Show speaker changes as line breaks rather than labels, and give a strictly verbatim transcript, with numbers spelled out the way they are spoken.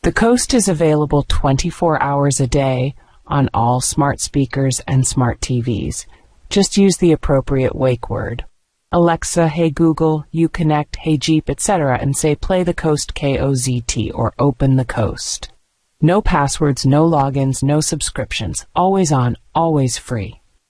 The Coast is available twenty-four hours a day on all smart speakers and smart T Vs. Just use the appropriate wake word. Alexa, hey Google, Uconnect, hey Jeep, et cetera, and say play the Coast K O Z T or open the Coast. No passwords, no logins, no subscriptions. Always on, always free.